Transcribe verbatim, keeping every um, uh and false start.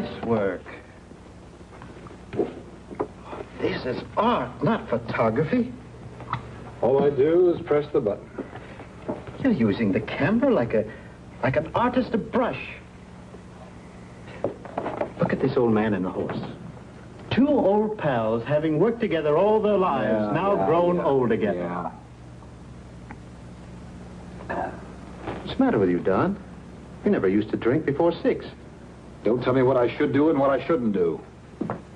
Nice work. This is art, not photography. All I do is press the button. You're using the camera like a, like an artist a brush. Look at this old man and the horse. Two old pals having worked together all their lives, Yeah, now yeah, grown yeah, old together. Yeah. What's the matter with you, Don? You never used to drink before six. Don't tell me what I should do and what I shouldn't do.